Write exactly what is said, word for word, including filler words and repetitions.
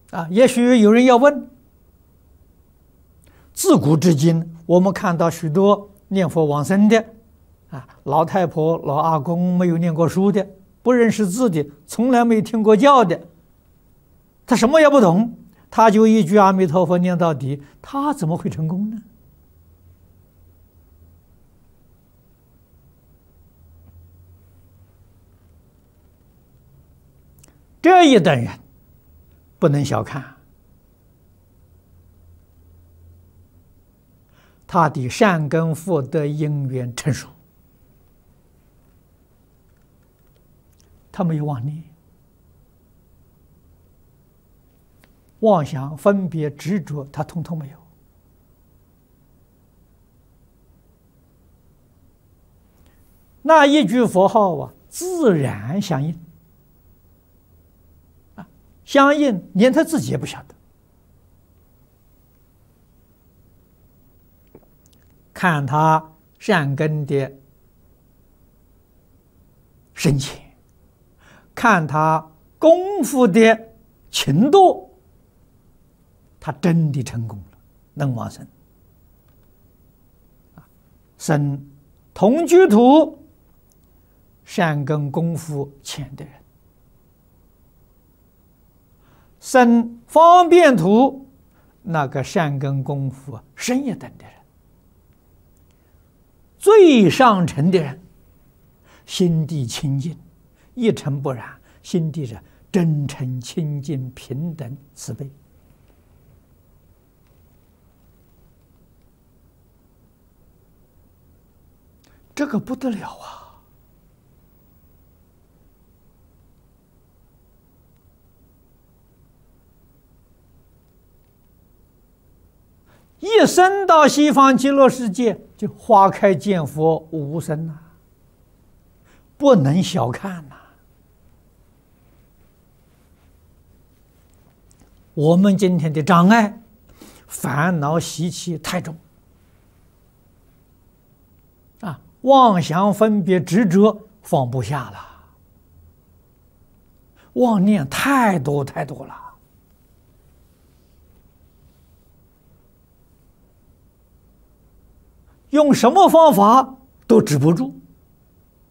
啊，也许有人要问：自古至今，我们看到许多念佛往生的，啊，老太婆、老阿公没有念过书的，不认识字的，从来没听过教的，他什么也不懂，他就一句阿弥陀佛念到底，他怎么会成功呢？这一等人不能小看，他的善根福德因缘成熟，他没有妄念、妄想、分别、执着，他统统没有。那一句佛号啊，自然相应。啊，相应连他自己也不晓得。看他善根的深浅，看他功夫的勤度，他真的成功了，能往生。生同居土，善根功夫浅的人；生方便土，那个善根功夫深一等的人。最上乘的人，心地清净，一尘不染，心地是真诚、清净、平等、慈悲。这个不得了啊！一生到西方极乐世界，就花开见佛无生呐、啊，不能小看呐、啊。我们今天的障碍、烦恼习气太重啊，妄想分别执着放不下了，妄念太多太多了。用什么方法都止不住